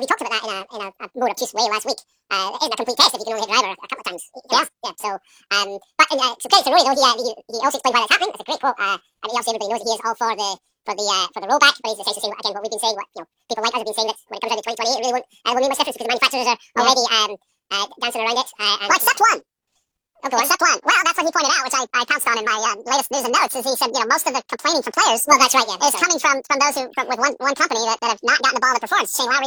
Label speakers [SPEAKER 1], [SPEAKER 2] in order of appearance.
[SPEAKER 1] we talked about that in a more obtuse way last week. It isn't a complete test if you can only hit driver a couple of times. Yeah. So, so credit to Rory though, he also explained why that's happening. It's a great quote. I mean, obviously everybody knows that he is all for the rollback, but he's essentially saying again what we've been saying, what people like us have been saying, that when it comes down to 2028, it really won't make much difference because the manufacturers are already dancing around it.
[SPEAKER 2] Well, except one.
[SPEAKER 1] Okay,
[SPEAKER 2] except one. Well, that's what he pointed out, which I pounced on in my latest news and notes. Is he said, most of the complaining from players,
[SPEAKER 1] well, that's right, yeah,
[SPEAKER 2] is coming from those with one company that have not gotten the ball to perform. Shane Lowry